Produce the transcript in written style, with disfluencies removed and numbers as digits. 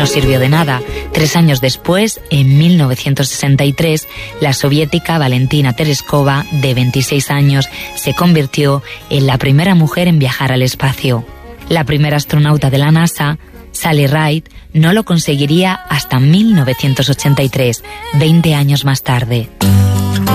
no sirvió de nada. 3 años después, en 1963, la soviética Valentina Tereskova, de 26 años, se convirtió en la primera mujer en viajar al espacio. La primera astronauta de la NASA, Sally Ride, no lo conseguiría hasta 1983, 20 años más tarde.